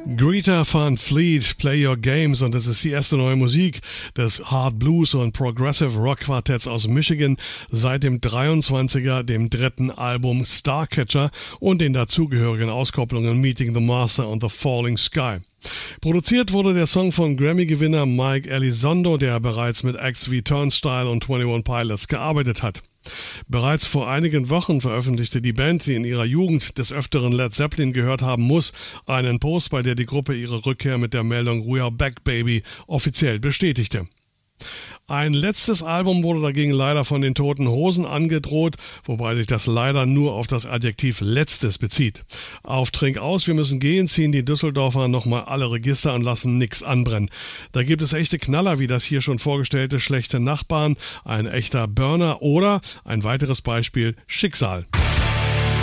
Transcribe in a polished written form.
Greta Van Fleet, Play Your Games, und das ist die erste neue Musik des Hard Blues und Progressive Rock Quartetts aus Michigan seit dem 23er, dem dritten Album Starcatcher und den dazugehörigen Auskopplungen Meeting the Master und The Falling Sky. Produziert wurde der Song von Grammy-Gewinner Mike Elizondo, der bereits mit Acts wie Turnstile und 21 Pilots gearbeitet hat. Bereits vor einigen Wochen veröffentlichte die Band, die in ihrer Jugend des Öfteren Led Zeppelin gehört haben muss, einen Post, bei der die Gruppe ihre Rückkehr mit der Meldung "We are back, baby" offiziell bestätigte. Ein letztes Album wurde dagegen leider von den Toten Hosen angedroht, wobei sich das leider nur auf das Adjektiv letztes bezieht. Auf Trink aus, wir müssen gehen, ziehen die Düsseldorfer nochmal alle Register und lassen nix anbrennen. Da gibt es echte Knaller, wie das hier schon vorgestellte Schlechte Nachbarn, ein echter Burner oder ein weiteres Beispiel Schicksal.